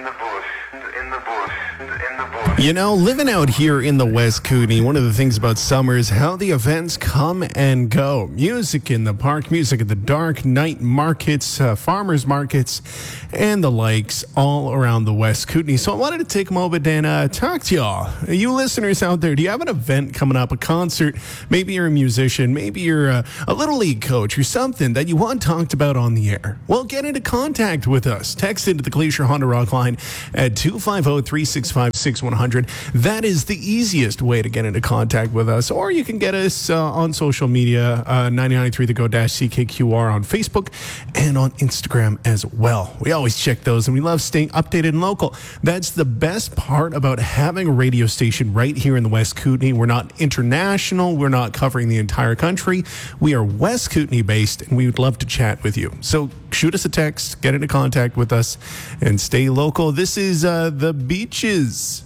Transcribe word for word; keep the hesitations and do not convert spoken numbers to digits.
the bush, in the bush, in the bush. You know, living out here in the West Kootenay, one of the things about summer is how the events come and go. Music in the park, music at the dark, night markets, uh, farmers markets, and the likes all around the West Kootenay. So I wanted to take a moment and uh, talk to y'all. You listeners out there, do you have an event coming up, a concert? Maybe you're a musician, maybe you're a, a little league coach or something that you want talked about on the air. Well, get into contact with us. Text into the Glacier Honda Rock line at two five zero, three six five, six one zero zero. That is the easiest way to get into contact with us. Or you can get us uh, on social media, uh, ninety-nine point three The Go dash C K Q R on Facebook and on Instagram as well. We always check those, and we love staying updated and local. That's the best part about having a radio station right here in the West Kootenay. We're not international. We're not covering the entire country. We are West Kootenay based, and we would love to chat with you. So shoot us a text, get into contact with us, and stay local. This is uh, The Beaches.